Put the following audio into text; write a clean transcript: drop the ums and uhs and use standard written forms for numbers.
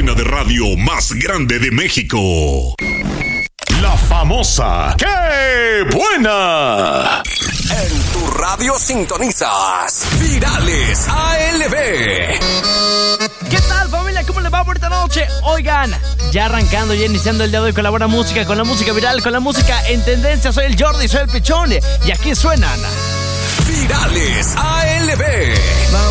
cadena de radio más grande de México. La famosa ¡Qué buena! En tu radio sintonizas Virales ALB. ¿Qué tal, familia? ¿Cómo les va por esta noche? Oigan, ya arrancando, ya iniciando el día de hoy con la buena música, con la música viral, con la música en tendencia. Soy el Jordi, soy el Pichón y aquí suenan Virales ALB.